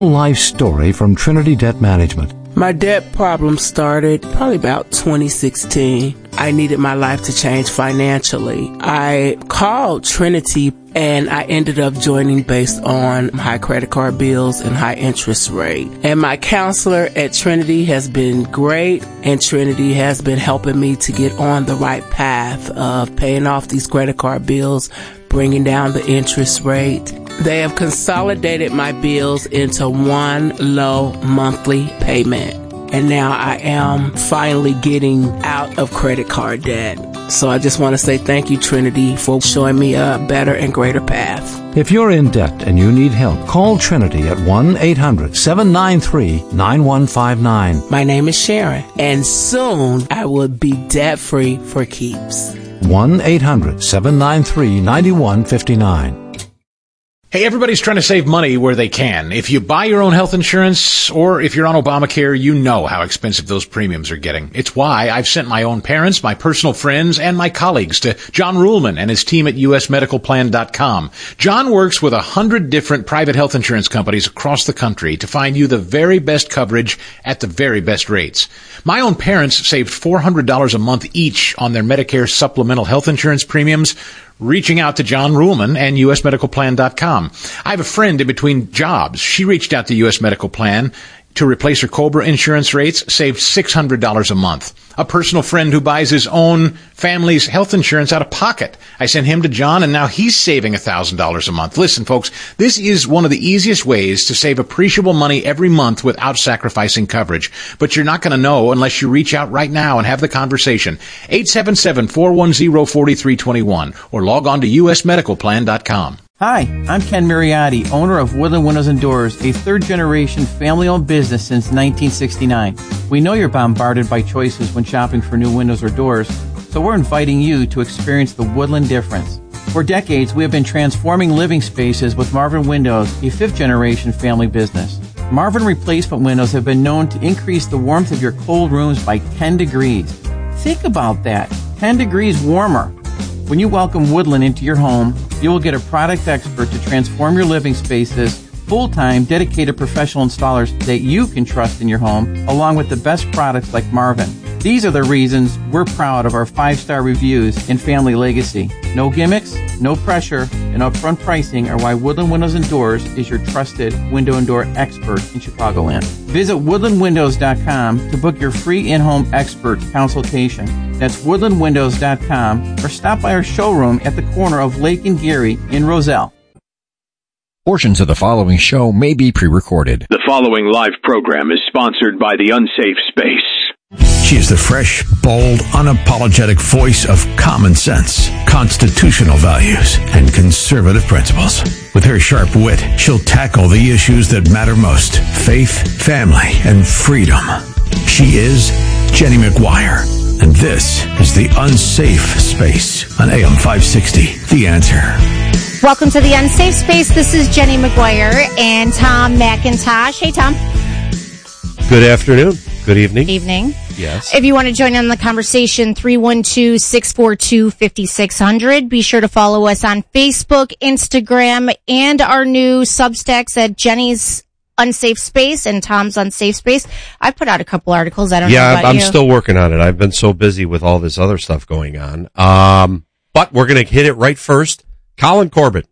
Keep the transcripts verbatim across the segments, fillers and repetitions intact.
Life story from Trinity Debt Management. My debt problem started probably about twenty sixteen. I needed my life to change financially. I called Trinity and I ended up joining based on high credit card bills and high interest rate. And my counselor at Trinity has been great, and Trinity has been helping me to get on the right path of paying off these credit card bills, bringing down the interest rate. They have consolidated my bills into one low monthly payment. And now I am finally getting out of credit card debt. So I just want to say thank you, Trinity, for showing me a better and greater path. If you're in debt and you need help, call Trinity at one eight hundred seven nine three nine one five nine. My name is Sharon, and soon I will be debt-free for keeps. one eight hundred seven nine three nine one five nine. Hey, everybody's trying to save money where they can. If you buy your own health insurance, or if you're on Obamacare, you know how expensive those premiums are getting. It's why I've sent my own parents, my personal friends, and my colleagues to John Ruhlman and his team at U S medical plan dot com. John works with a hundred different private health insurance companies across the country to find you the very best coverage at the very best rates. My own parents saved four hundred dollars a month each on their Medicare supplemental health insurance premiums, reaching out to John Ruhlman and U S medical plan dot com. I have a friend in between jobs. She reached out to U S Medical Plan to replace her COBRA insurance rates, saved six hundred dollars a month. A personal friend who buys his own family's health insurance out of pocket. I sent him to John, and now he's saving one thousand dollars a month. Listen, folks, this is one of the easiest ways to save appreciable money every month without sacrificing coverage. But you're not going to know unless you reach out right now and have the conversation. eight seven seven, four one zero, four three two one or log on to U S medical plan dot com. Hi, I'm Ken Mariotti, owner of Woodland Windows and Doors, a third-generation family-owned business since nineteen sixty-nine. We know you're bombarded by choices when shopping for new windows or doors, so we're inviting you to experience the Woodland difference. For decades, we have been transforming living spaces with Marvin Windows, a fifth-generation family business. Marvin replacement windows have been known to increase the warmth of your cold rooms by ten degrees. Think about that, ten degrees warmer. When you welcome Woodland into your home, you will get a product expert to transform your living spaces, full-time, dedicated professional installers that you can trust in your home, along with the best products like Marvin. These are the reasons we're proud of our five-star reviews and family legacy. No gimmicks, no pressure, and upfront pricing are why Woodland Windows and Doors is your trusted window and door expert in Chicagoland. Visit woodland windows dot com to book your free in-home expert consultation. That's woodland windows dot com, or stop by our showroom at the corner of Lake and Geary in Roselle. Portions of the following show may be pre-recorded. The following live program is sponsored by The Unsafe Space. She is the fresh, bold, unapologetic voice of common sense, constitutional values, and conservative principles. With her sharp wit, she'll tackle the issues that matter most: faith, family, and freedom. She is Jenny McGuire, and this is The Unsafe Space on A M five sixty, The Answer. Welcome to The Unsafe Space. This is Jenny McGuire and Tom McIntosh. Hey, Tom. Good afternoon. Good evening. Evening. Yes. If you want to join in the conversation, three one two, six four two, five six zero zero. Be sure to follow us on Facebook, Instagram, and our new Substacks at Jenny's Unsafe Space and Tom's Unsafe Space. I put out a couple articles. I don't yeah, know about I'm you. still working on it. I've been so busy with all this other stuff going on. Um, but we're going to hit it right first. Colin Corbett.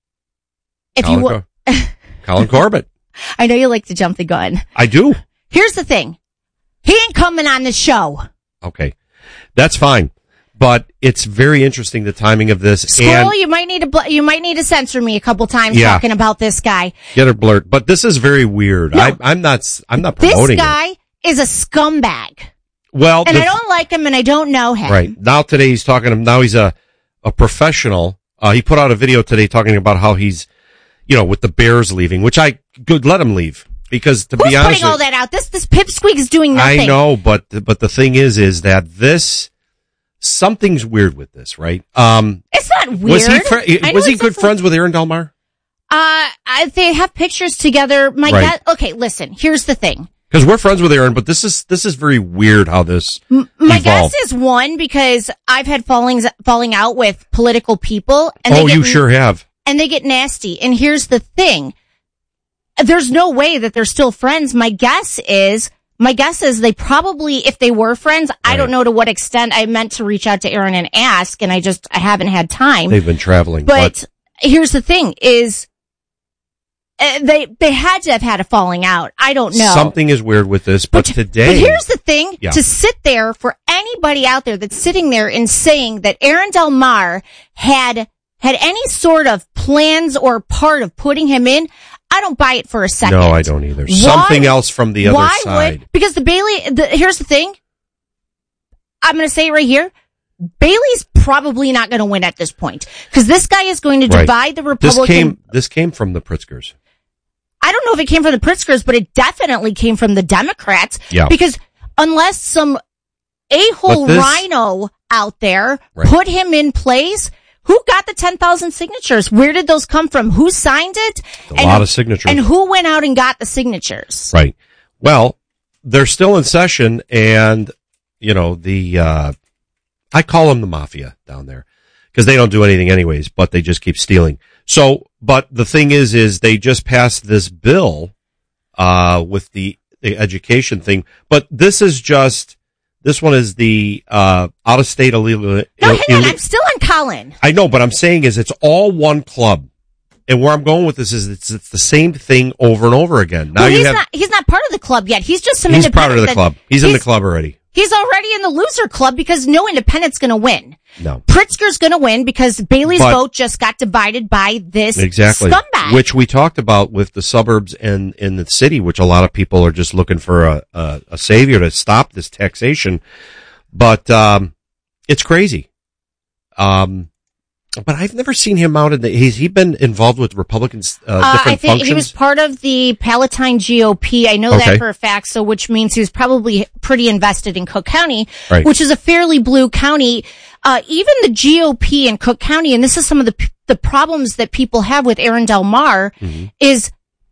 If Colin you w- Cor- Colin Corbett. I know you like to jump the gun. I do. Here's the thing. He ain't coming on the show. Okay. That's fine. But it's very interesting, the timing of this. Squirrel, and you might need to bl- you might need to censor me a couple times yeah. talking about this guy. Get her blurred. But this is very weird. No. I, I'm not. I'm not promoting. This guy it. is a scumbag. Well, and the, I don't like him, and I don't know him. Right now, today he's talking. Now he's a a professional. Uh, he put out a video today talking about how he's, you know, with the Bears leaving, which I could let him leave. Because to Who's be honest, putting all that out? This this pipsqueak is doing nothing. I know, but but the thing is, is that this something's weird with this, right? Um, it's not weird. Was he fr- was he good friends like, with Aaron Delmar? Uh, I, they have pictures together. My right. God. Okay, listen. Here's the thing. Because we're friends with Aaron, but this is this is very weird how this. M- my evolved. guess is one because I've had fallings falling out with political people. And oh, they get, you sure have. And they get nasty. And here's the thing. there's no way that they're still friends. My guess is, my guess is they probably, if they were friends, right. I don't know to what extent. I meant to reach out to Aaron and ask, and I just, I haven't had time. They've been traveling. But, but here's the thing is, uh, they, they had to have had a falling out. I don't know. Something is weird with this, but, but today. But here's the thing, yeah. to sit there for anybody out there that's sitting there and saying that Aaron Del Mar had, had any sort of plans or part of putting him in, I don't buy it for a second. No, I don't either. Why, Something else from the other why side. Would, because the Bailey, the, here's the thing. I'm going to say it right here. Bailey's probably not going to win at this point. Because this guy is going to divide right. the Republican. This came, this came from the Pritzkers. I don't know if it came from the Pritzkers, but it definitely came from the Democrats. Yeah. Because unless some a-hole this, rhino out there right. put him in place, who got the ten thousand signatures? Where did those come from? Who signed it? A and, lot of signatures. And who went out and got the signatures? Right. Well, they're still in session, and, you know, the, uh, I call them the mafia down there, because they don't do anything anyways, but they just keep stealing. So, but the thing is, is they just passed this bill, uh, with the, the education thing, but this is just, This one is the uh out of state illegal. No, hang on, I'm still on Colin. I know, but I'm saying is it's all one club, and where I'm going with this is it's, it's the same thing over and over again. Now well, you he's have not. He's not part of the club yet. He's just some. He's part of the club. He's, he's in the club already. He's already in the loser club because no independent's going to win. No. Pritzker's going to win because Bailey's but, vote just got divided by this exactly. scumbag. Which we talked about with the suburbs and in the city, which a lot of people are just looking for a, a, a savior to stop this taxation. But, um, it's crazy. Um, but I've never seen him out in the, he's, he been involved with Republicans, uh, uh different I think functions? He was part of the Palatine G O P. I know okay. that for a fact. So, which means he was probably pretty invested in Cook County, right. which is a fairly blue county. Uh, even the G O P in Cook County, and this is some of the, the problems that people have with Aaron Del Mar mm-hmm. is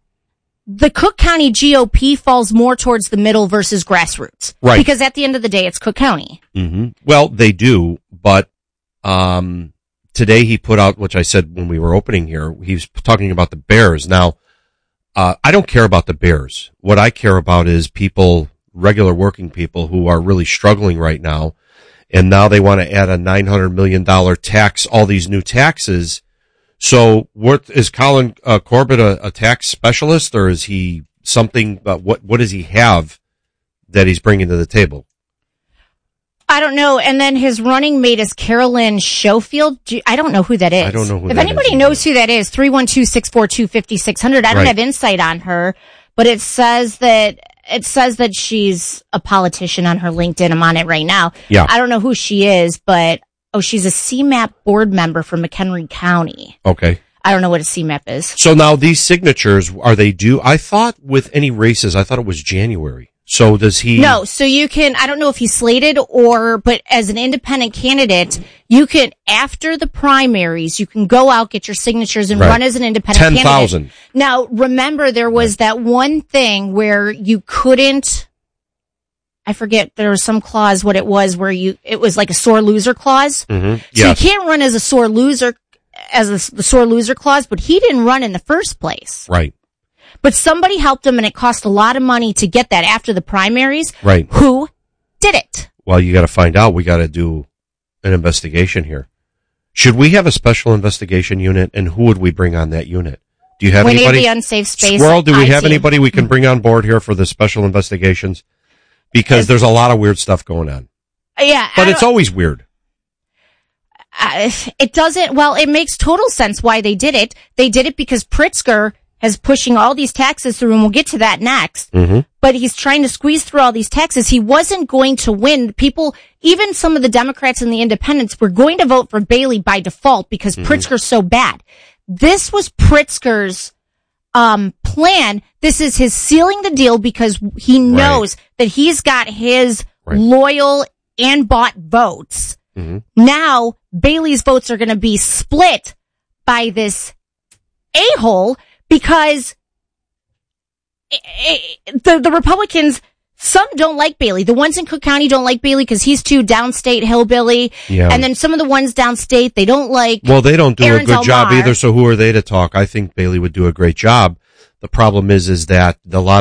the Cook County G O P falls more towards the middle versus grassroots. Right. Because at the end of the day, it's Cook County. Mm-hmm. Well, they do, but, um, today he put out, which I said when we were opening here, he was talking about the Bears. Now, uh, I don't care about the Bears. What I care about is people, regular working people who are really struggling right now. And now they want to add a nine hundred million dollars tax, all these new taxes. So what is Colin uh, Corbett a, a tax specialist, or is he something, uh, what, what does he have that he's bringing to the table? I don't know. And then his running mate is Carolyn Schofield. I don't know who that is. I don't know who if that anybody is knows who that is, three one two, six four two, five six zero zero. I don't right. have insight on her, but it says that, it says that she's a politician on her LinkedIn. I'm on it right now. Yeah. I don't know who she is, but, oh, she's a C MAP board member for McHenry County. Okay. I don't know what a C MAP is. So now these signatures, are they due? I thought with any races, I thought it was January. So does he? No, so you can, I don't know if he's slated or, but as an independent candidate, you can, after the primaries, you can go out, get your signatures and right. run as an independent ten, candidate. ten thousand. Now, remember there was right. that one thing where you couldn't, I forget, there was some clause what it was where you, it was like a sore loser clause. Mm-hmm. So yes. you can't run as a sore loser, as a, the sore loser clause, but he didn't run in the first place. Right. But somebody helped him and it cost a lot of money to get that after the primaries. Right. Who did it? Well, you got to find out. We got to do an investigation here. Should we have a special investigation unit, and who would we bring on that unit? Do you have we anybody? We need the unsafe space. Squirrel, do we I have T. anybody we can bring on board here for the special investigations? Because it's, there's a lot of weird stuff going on. Yeah. But it's always weird. Uh, it doesn't, well, it makes total sense why they did it. They did it because Pritzker is pushing all these taxes through, and we'll get to that next. Mm-hmm. But he's trying to squeeze through all these taxes. He wasn't going to win. People, even some of the Democrats and the independents, were going to vote for Bailey by default because mm-hmm. Pritzker's so bad. This was Pritzker's um plan. This is his sealing the deal because he knows right. that he's got his right. loyal and bought votes. Mm-hmm. Now, Bailey's votes are going to be split by this a-hole because the, the Republicans, some don't like Bailey. The ones in Cook County don't like Bailey because he's too downstate hillbilly. Yeah. And then some of the ones downstate, they don't like Well, they don't do Aaron a good Del job Mar. either, so who are they to talk? I think Bailey would do a great job. The problem is, is that a lot